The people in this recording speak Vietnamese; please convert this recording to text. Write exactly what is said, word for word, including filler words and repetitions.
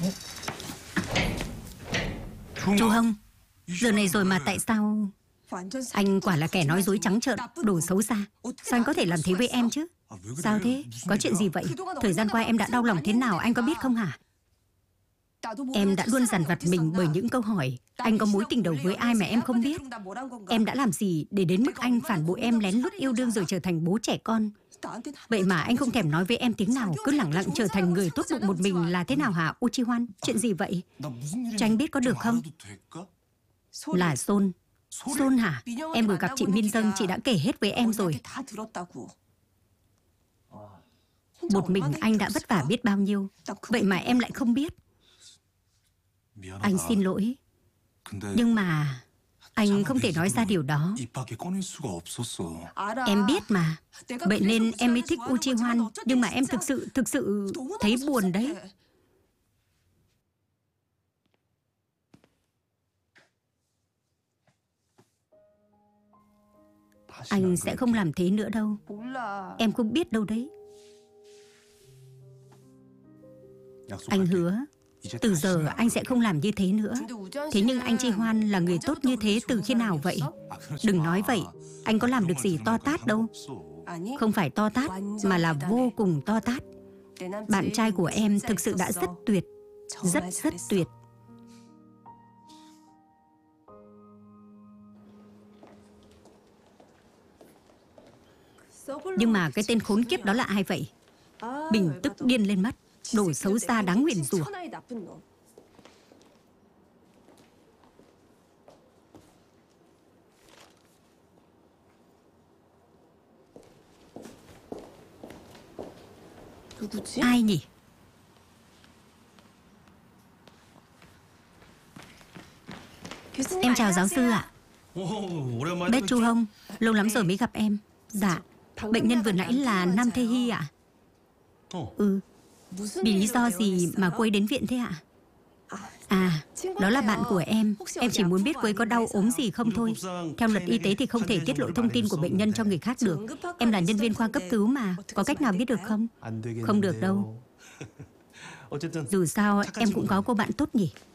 Chu Hồng, giờ này rồi mà tại sao... Anh quả là kẻ nói dối trắng trợn, đồ xấu xa. Sao anh có thể làm thế với em chứ? Sao thế? Có chuyện gì vậy? Thời gian qua em đã đau lòng thế nào anh có biết không hả? Em đã luôn dằn vặt mình bởi những câu hỏi. Anh có mối tình đầu với ai mà em không biết? Em đã làm gì để đến mức anh phản bội em, lén lút yêu đương rồi trở thành bố trẻ con? Vậy mà anh không thèm nói với em tiếng nào, cứ lẳng lặng trở thành người tốt bụng một mình là thế nào hả Uchiwan? Chuyện gì vậy? Cho anh biết có được không? Là Son. Son hả? Em vừa gặp chị Min Dâng, chị đã kể hết với em rồi. Một mình anh đã vất vả biết bao nhiêu. Vậy mà em lại không biết. Anh xin lỗi. Nhưng mà anh không thể nói ra điều đó. Em biết mà. Vậy nên em mới thích Uchiwan. Nhưng mà em thực sự, thực sự thấy buồn đấy. Anh sẽ không làm thế nữa đâu. Em không biết đâu đấy. Anh hứa, từ giờ anh sẽ không làm như thế nữa. Thế nhưng anh Ji-hoan là người tốt như thế từ khi nào vậy? Đừng nói vậy. Anh có làm được gì to tát đâu. Không phải to tát, mà là vô cùng to tát. Bạn trai của em thực sự đã rất tuyệt. Rất rất tuyệt. Nhưng mà cái tên khốn kiếp đó là ai vậy? Bình tức điên lên mất. Đồ xấu xa đáng nguyền rủa. Ai nhỉ? Em chào giáo sư ạ. Bé Chu Hồng, lâu lắm rồi mới gặp em. Dạ, bệnh nhân vừa nãy là Nam Thê Hy ạ. Ừ. Vì lý do gì mà cô ấy đến viện thế ạ? À, đó là bạn của em. Em chỉ muốn biết cô ấy có đau ốm gì không thôi. Theo luật y tế thì không thể tiết lộ thông tin của bệnh nhân cho người khác được. Em là nhân viên khoa cấp cứu mà. Có cách nào biết được không? Không được đâu. Dù sao em cũng có cô bạn tốt nhỉ?